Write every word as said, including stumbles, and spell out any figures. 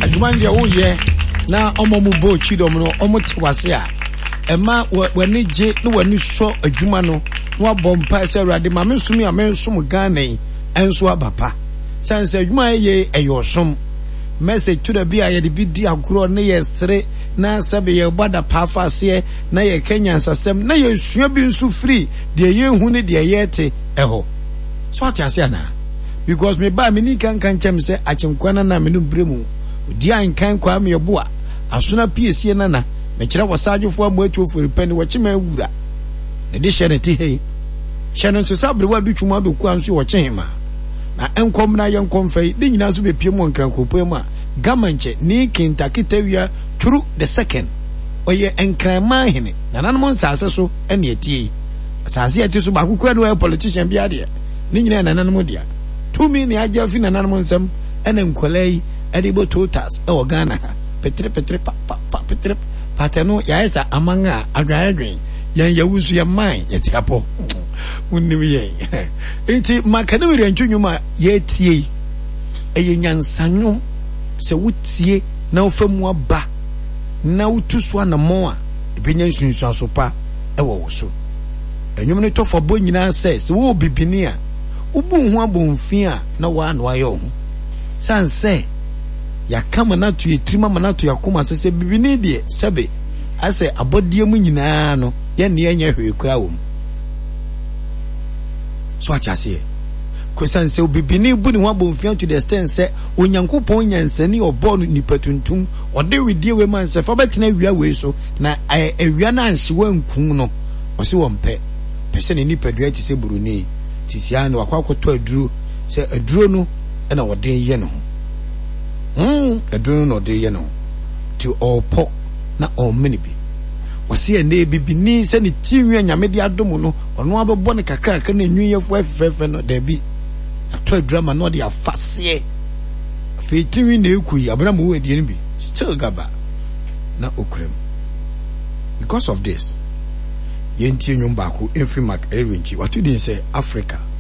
adwuma ndia wo ye na omo mu bo chidom no omo tewase a ema wani je no wani so adwuma no no abompa se awurade ma mensumi a mensom Ghana enso abapa sanse adwuma ye eyosom message to the bia ye de bi di agro ne yestre na sabe ye boda pafase na ye Kenya nsasem na ye sua bi nso free de ye hu ne de ye te eho so atiase ana because me ba me ni kan kan chem se achenkwana na me no bremu di an kan kwa me boa asona piesie nana me kira wasajofo amu atwofo repani wo chema awura ne de hye ne te hei hye no so sabrewa du twuma do ku anso wo chehema na enkom na yenkom fai de nyina so be pie mo nkrankopo mu a gamanche ni kintakitawia turu the second oye enkranma hene na nanom nsase so ene etie asase ati so ba kokwa no politician bia de ni nyina na nanom dia tumi ni agya fi na nanom nsam ene nkolai edibo totas e wo Ghana ha petre petre pa pa pa petre pateno ya esa amanga adwadwen yan yawusu ya man yetiapo unimi ye enti makanewere antwunwuma ye tie eye nyansanyo se wutie na ofamu aba na wutuso na mo a ebenya nsunsu asopa e wo so enwum ne tofo bo nyina se se wo bibini a ubu hu abomfi a na wa na ayo hu sanse ya kama na to yetrima na to yakoma sese bibini de sebe ase abodie mu nyina no ye ne enya hwekura wo so achase kwesan se bibini bu ni ho abomfi to the extent se onyankopon nyansani obo no nipatuntum ode widie we man se fa betena wia we so na awia na anhye wankun no o se wompe pese ne nipadua ti se buruni ti sia no akwakoto aduro se aduro no na wode ye no Hmm, aduro no de ye no ti opo na o mini bi wase ene bibini se ne tinwe nyame de adomu no ono abebo ne kakra ka na nwiyefo afefefe no da bi ato drama no de afase afi tinwi na ekuyi abra mo wedi ni bi still gaba na okrem because of this yentie nwom ba ko every mark erenchi what you say Africa